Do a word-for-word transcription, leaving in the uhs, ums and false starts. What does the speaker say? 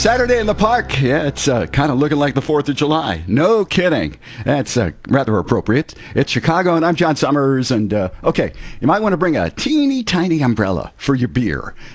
Saturday in the park. Yeah, it's uh, kind of looking like the fourth of July. No kidding. That's uh, rather appropriate. It's Chicago, and I'm John Summers. And, uh, okay, you might want to bring a teeny tiny umbrella for your beer.